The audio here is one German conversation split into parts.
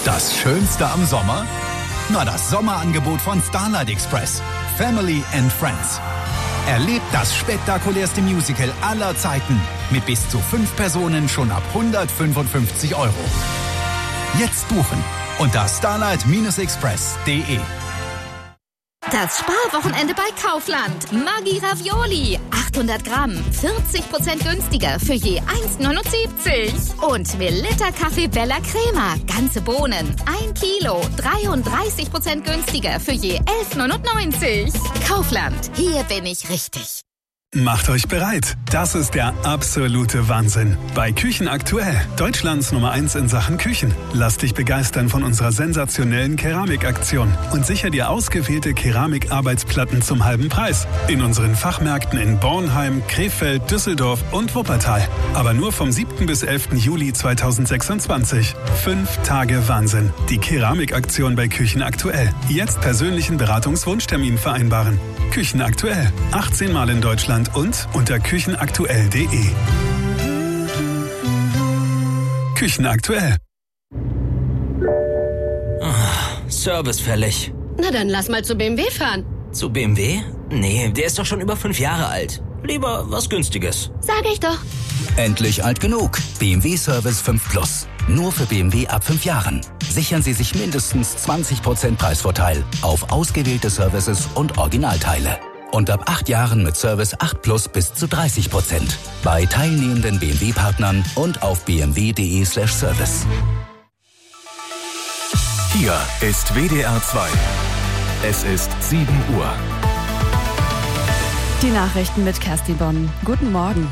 Das Schönste am Sommer? Na, das Sommerangebot von Starlight Express. Family and Friends. Erlebt das spektakulärste Musical aller Zeiten mit bis zu 5 Personen schon ab 155 €. Jetzt buchen unter starlight-express.de. Das Sparwochenende bei Kaufland. Maggi Ravioli. 800 Gramm. 40% günstiger für je 1,79. Und Melitta Kaffee Bella Crema. Ganze Bohnen. 1 Kilo. 33% günstiger für je 11,99. Kaufland. Hier bin ich richtig. Macht euch bereit. Das ist der absolute Wahnsinn. Bei Küchen aktuell. Deutschlands Nummer 1 in Sachen Küchen. Lass dich begeistern von unserer sensationellen Keramikaktion und sicher dir ausgewählte Keramikarbeitsplatten zum halben Preis. In unseren Fachmärkten in Bornheim, Krefeld, Düsseldorf und Wuppertal. Aber nur vom 7. bis 11. Juli 2026. 5 Tage Wahnsinn. Die Keramikaktion bei Küchen aktuell. Jetzt persönlichen Beratungswunschtermin vereinbaren. Küchen aktuell. 18 Mal in Deutschland und unter küchenaktuell.de. Küchen aktuell. Service fällig. Na dann lass mal zu BMW fahren. Zu BMW? Nee, der ist doch schon über 5 Jahre alt. Lieber was Günstiges. Sag ich doch. Endlich alt genug. BMW Service 5 Plus. Nur für BMW ab 5 Jahren. Sichern Sie sich mindestens 20% Preisvorteil auf ausgewählte Services und Originalteile. Und ab 8 Jahren mit Service 8 Plus bis zu 30%. Bei teilnehmenden BMW-Partnern und auf bmw.de/service. Hier ist WDR 2. Es ist 7 Uhr. Die Nachrichten mit Kerstin Bonn. Guten Morgen.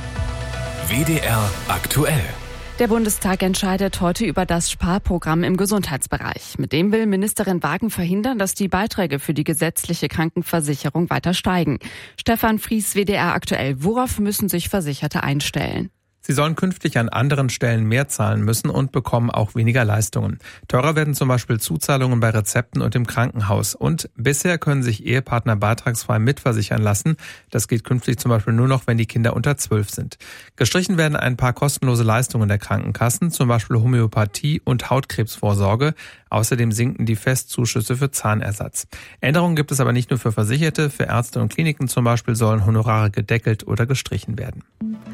WDR aktuell. Der Bundestag entscheidet heute über das Sparprogramm im Gesundheitsbereich. Mit dem will Ministerin Wagen verhindern, dass die Beiträge für die gesetzliche Krankenversicherung weiter steigen. Stefan Fries, WDR aktuell. Worauf müssen sich Versicherte einstellen? Sie sollen künftig an anderen Stellen mehr zahlen müssen und bekommen auch weniger Leistungen. Teurer werden zum Beispiel Zuzahlungen bei Rezepten und im Krankenhaus. Und bisher können sich Ehepartner beitragsfrei mitversichern lassen. Das geht künftig zum Beispiel nur noch, wenn die Kinder unter 12 sind. Gestrichen werden ein paar kostenlose Leistungen der Krankenkassen, zum Beispiel Homöopathie und Hautkrebsvorsorge. Außerdem sinken die Festzuschüsse für Zahnersatz. Änderungen gibt es aber nicht nur für Versicherte. Für Ärzte und Kliniken zum Beispiel sollen Honorare gedeckelt oder gestrichen werden.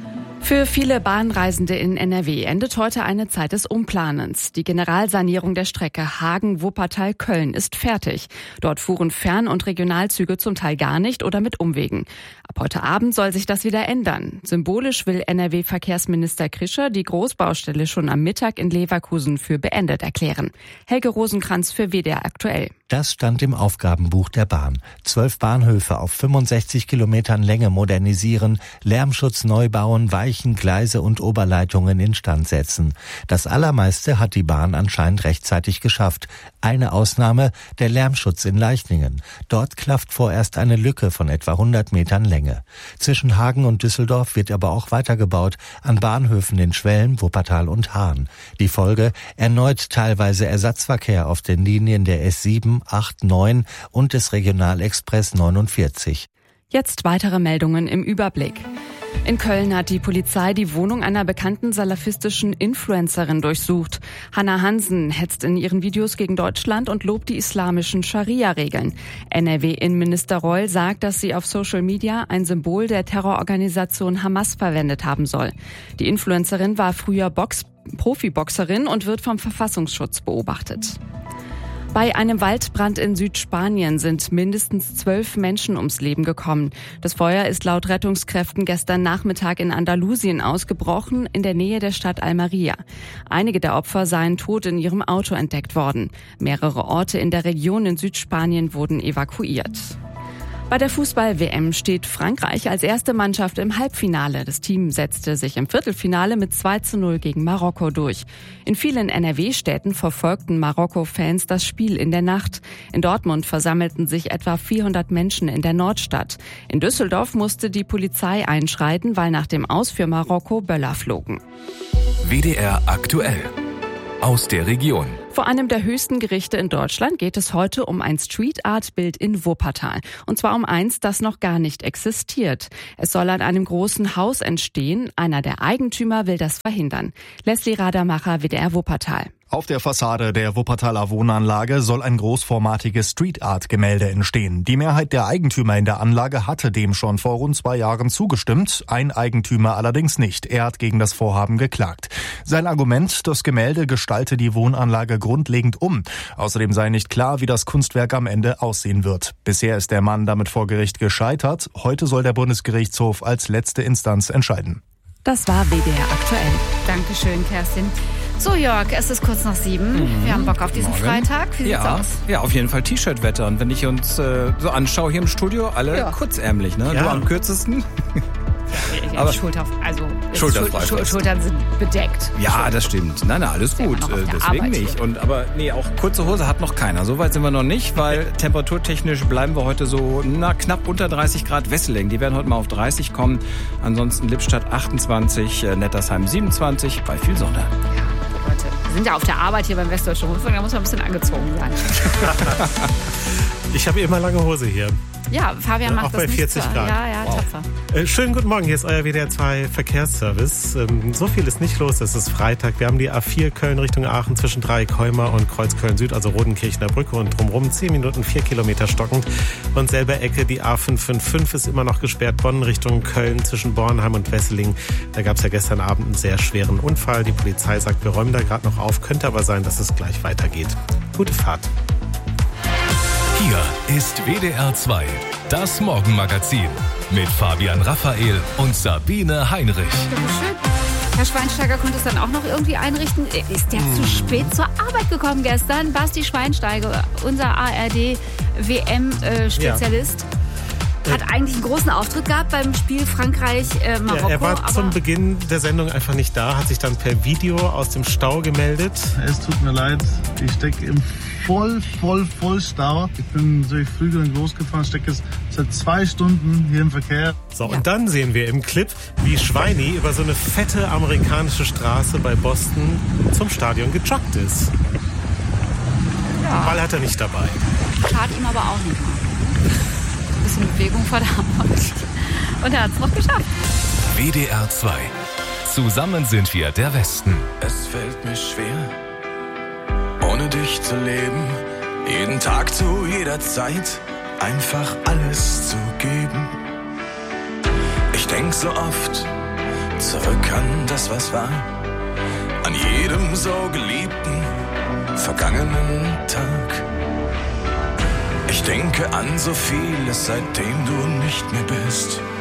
Für viele Bahnreisende in NRW endet heute eine Zeit des Umplanens. Die Generalsanierung der Strecke Hagen-Wuppertal-Köln ist fertig. Dort fuhren Fern- und Regionalzüge zum Teil gar nicht oder mit Umwegen. Ab heute Abend soll sich das wieder ändern. Symbolisch will NRW-Verkehrsminister Krischer die Großbaustelle schon am Mittag in Leverkusen für beendet erklären. Helge Rosenkranz für WDR aktuell. Das stand im Aufgabenbuch der Bahn. 12 Bahnhöfe auf 65 Kilometern Länge modernisieren, Lärmschutz neu bauen, Weichen, Gleise und Oberleitungen instand setzen. Das Allermeiste hat die Bahn anscheinend rechtzeitig geschafft. Eine Ausnahme, der Lärmschutz in Leichningen. Dort klafft vorerst eine Lücke von etwa 100 Metern Länge. Zwischen Hagen und Düsseldorf wird aber auch weitergebaut, an Bahnhöfen in Schwelm, Wuppertal und Hahn. Die Folge? Erneut teilweise Ersatzverkehr auf den Linien der S7, 8, 9 und des Regionalexpress 49. Jetzt weitere Meldungen im Überblick. In Köln hat die Polizei die Wohnung einer bekannten salafistischen Influencerin durchsucht. Hannah Hansen hetzt in ihren Videos gegen Deutschland und lobt die islamischen Scharia-Regeln. NRW-Innenminister Reul sagt, dass sie auf Social Media ein Symbol der Terrororganisation Hamas verwendet haben soll. Die Influencerin war früher Profiboxerin und wird vom Verfassungsschutz beobachtet. Bei einem Waldbrand in Südspanien sind mindestens 12 Menschen ums Leben gekommen. Das Feuer ist laut Rettungskräften gestern Nachmittag in Andalusien ausgebrochen, in der Nähe der Stadt Almería. Einige der Opfer seien tot in ihrem Auto entdeckt worden. Mehrere Orte in der Region in Südspanien wurden evakuiert. Bei der Fußball-WM steht Frankreich als erste Mannschaft im Halbfinale. Das Team setzte sich im Viertelfinale mit 2:0 gegen Marokko durch. In vielen NRW-Städten verfolgten Marokko-Fans das Spiel in der Nacht. In Dortmund versammelten sich etwa 400 Menschen in der Nordstadt. In Düsseldorf musste die Polizei einschreiten, weil nach dem Aus für Marokko Böller flogen. WDR aktuell. Aus der Region. Vor einem der höchsten Gerichte in Deutschland geht es heute um ein Street-Art-Bild in Wuppertal. Und zwar um eins, das noch gar nicht existiert. Es soll an einem großen Haus entstehen. Einer der Eigentümer will das verhindern. Leslie Radermacher, WDR Wuppertal. Auf der Fassade der Wuppertaler Wohnanlage soll ein großformatiges Street-Art-Gemälde entstehen. Die Mehrheit der Eigentümer in der Anlage hatte dem schon vor rund 2 Jahren zugestimmt, ein Eigentümer allerdings nicht. Er hat gegen das Vorhaben geklagt. Sein Argument, das Gemälde gestalte die Wohnanlage grundlegend um. Außerdem sei nicht klar, wie das Kunstwerk am Ende aussehen wird. Bisher ist der Mann damit vor Gericht gescheitert. Heute soll der Bundesgerichtshof als letzte Instanz entscheiden. Das war WDR aktuell. Dankeschön, Kerstin. So, Jörg, es ist kurz nach 7. Wir haben Bock auf diesen Freitag. Wie sieht's aus? Ja, auf jeden Fall T-Shirt-Wetter. Und wenn ich uns so anschaue hier im Studio, alle kurzärmlich, ne? Ja. Du am kürzesten. Aber Schultern sind bedeckt. Ja, das stimmt. Nein, alles gut. Deswegen nicht. Aber auch kurze Hose hat noch keiner. So weit sind wir noch nicht, weil temperaturtechnisch bleiben wir heute so knapp unter 30 Grad. Wesseling, die werden heute mal auf 30 kommen. Ansonsten Lippstadt 28, Nettersheim 27, bei viel Sonne. Wir sind ja auf der Arbeit hier beim Westdeutschen Rundfunk, da muss man ein bisschen angezogen sein. Ich habe immer lange Hose hier. Ja, Fabian macht auch das bei 40 Grad. Ja, tapfer. Schönen guten Morgen, hier ist euer WDR 2 Verkehrsservice. So viel ist nicht los, es ist Freitag. Wir haben die A4 Köln Richtung Aachen zwischen Dreikäumer und Kreuz Köln Süd, also Rodenkirchener Brücke und drumherum 10 Minuten 4 Kilometer stockend. Und selber Ecke, die A555 ist immer noch gesperrt, Bonn Richtung Köln zwischen Bornheim und Wesseling. Da gab es ja gestern Abend einen sehr schweren Unfall. Die Polizei sagt, wir räumen da gerade noch auf, könnte aber sein, dass es gleich weitergeht. Gute Fahrt. Hier ist WDR 2, das Morgenmagazin mit Fabian Raphael und Sabine Heinrich. Schön. Herr Schweinsteiger konnte es dann auch noch irgendwie einrichten. Ist der zu spät zur Arbeit gekommen gestern? Basti Schweinsteiger, unser ARD-WM-Spezialist. Hat eigentlich einen großen Auftritt gehabt beim Spiel Frankreich-Marokko. Ja, er war zum Beginn der Sendung einfach nicht da, hat sich dann per Video aus dem Stau gemeldet. Es tut mir leid, ich stecke im Vollstau. Ich bin durch Flügel losgefahren, stecke jetzt seit 2 Stunden hier im Verkehr. So, und dann sehen wir im Clip, wie Schweini über so eine fette amerikanische Straße bei Boston zum Stadion gejoggt ist. Ja. Ball hat er nicht dabei. Tat ihm aber auch nicht mal. Ein bisschen Bewegung vor der Arbeit. Und er hat es noch geschafft. WDR 2. Zusammen sind wir der Westen. Es fällt mir schwer, ohne dich zu leben, jeden Tag zu jeder Zeit einfach alles zu geben. Ich denk so oft zurück an das, was war, an jedem so geliebten, vergangenen Tag. Ich denke an so vieles, seitdem du nicht mehr bist.